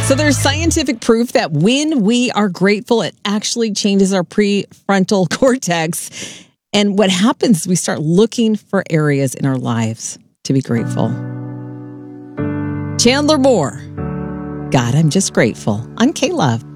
So there's scientific proof that when we are grateful, it actually changes our prefrontal cortex. And what happens is we start looking for areas in our lives to be grateful. Chandler Moore, God, I'm just grateful, on K-Love.